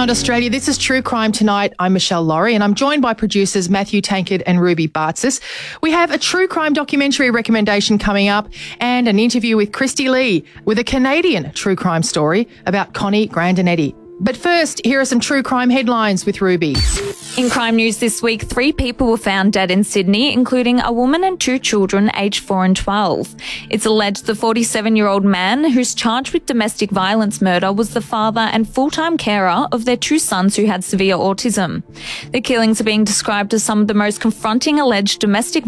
Sound Australia. This is True Crime Tonight. I'm Michelle Laurie and I'm joined by producers Matthew Tankard and Ruby Bartzis. We have a true crime documentary recommendation coming up and an interview with Christy Lee with a Canadian true crime story about Connie Grandinetti. But first, here are some true crime headlines with Ruby. In crime news this week, 3 people were found dead in Sydney, including a woman and 2 children aged 4 and 12. It's alleged the 47-year-old man who's charged with domestic violence murder was the father and full-time carer of their 2 sons who had severe autism. The killings are being described as some of the most confronting alleged domestic